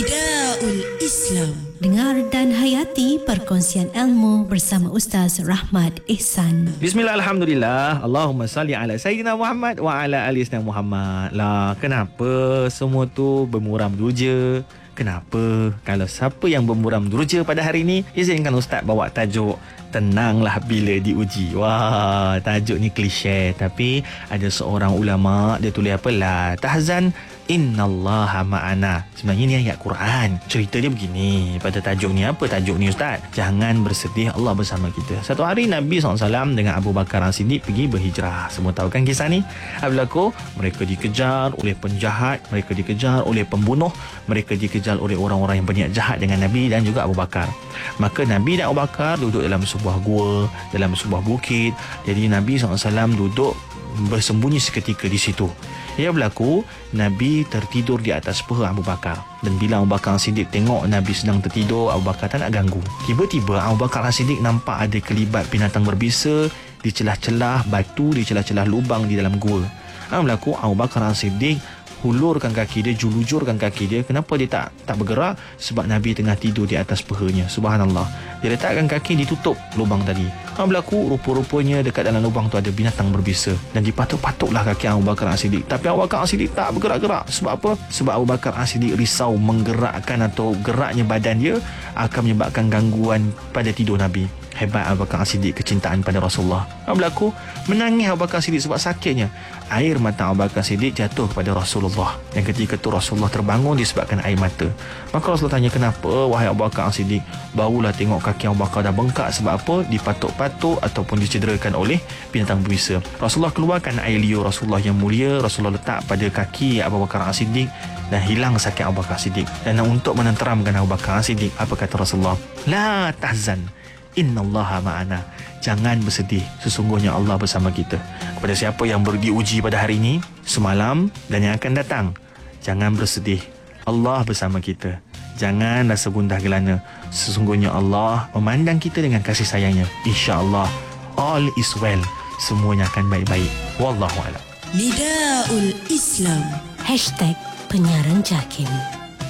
Nidaul Islam. Dengar dan hayati perkongsian ilmu bersama Ustaz Rahmat Ihsan. Bismillah, alhamdulillah. Allahumma salli ala Sayyidina Muhammad wa ala ali Sayyidina Muhammad. Lah, kenapa semua tu bermuram durja? Kenapa? Kalau siapa yang bermuram durja pada hari ini, izinkan Ustaz bawa tajuk Tenanglah Bila Diuji. Wah, tajuk ni klise, tapi ada seorang ulama, dia tulis apa? La tahzan, innallaha ma'ana. Sebenarnya ni ayat Quran. Cerita dia begini. Pada tajuk ni, apa tajuk ni Ustaz? Jangan bersedih, Allah bersama kita. Satu hari Nabi SAW dengan Abu Bakar As-Siddiq pergi berhijrah. Semua tahu kan kisah ni? Apa berlaku? Mereka dikejar oleh penjahat, mereka dikejar oleh pembunuh, mereka dikejar oleh orang-orang yang berniat jahat dengan Nabi dan juga Abu Bakar. Maka Nabi dan Abu Bakar duduk dalam sebuah gua, dalam sebuah bukit. Jadi Nabi SAW duduk bersembunyi seketika di situ. Ia berlaku, Nabi tertidur di atas paha Abu Bakar. Dan bila Abu Bakar As-Siddiq tengok Nabi sedang tertidur, Abu Bakar tak nak ganggu. Tiba-tiba Abu Bakar As-Siddiq nampak ada kelibat binatang berbisa di celah-celah batu, di celah-celah lubang di dalam gua. Apa berlaku? Abu Bakar As-Siddiq hulurkan kaki dia, julujurkan kaki dia. Kenapa dia tak bergerak? Sebab Nabi tengah tidur di atas pahanya. Subhanallah. Dia letakkan kaki, ditutup lubang tadi. Apa berlaku? Rupa-rupanya dekat dalam lubang tu ada binatang berbisa. Dan dipatuk-patuklah kaki Abu Bakar As-Siddiq. Tapi Abu Bakar As-Siddiq tak bergerak-gerak. Sebab apa? Sebab Abu Bakar As-Siddiq risau menggerakkan atau geraknya badan dia akan menyebabkan gangguan pada tidur Nabi. Hebat Abu Bakar As-Siddiq kecintaan pada Rasulullah. Apa berlaku? Menangis Abu Bakar As-Siddiq sebab sakitnya. Air mata Abu Bakar As-Siddiq jatuh kepada Rasulullah. Dan ketika itu Rasulullah terbangun disebabkan air mata. Maka Rasulullah tanya, kenapa wahai Abu Bakar As-Siddiq? Barulah tengok kaki Abu Bakar dah bengkak. Sebab apa? Dipatuk-patuk ataupun dicederakan oleh binatang berbisa. Rasulullah keluarkan air liur Rasulullah yang mulia. Rasulullah letak pada kaki Abu Bakar As-Siddiq dan hilang sakit Abu Bakar As-Siddiq. Dan untuk menenteramkan Abu Bakar As-Siddiq, apa kata Rasulullah? La tahzan, innallaha ma'ana. Jangan bersedih, sesungguhnya Allah bersama kita. Kepada siapa yang diuji pada hari ini, semalam dan yang akan datang, jangan bersedih, Allah bersama kita. Jangan rasa gundah gelana, sesungguhnya Allah memandang kita dengan kasih sayangnya. InsyaAllah all is well, semuanya akan baik-baik. Wallahu'alam. Nidaul Islam. #Penyiaran Jakim.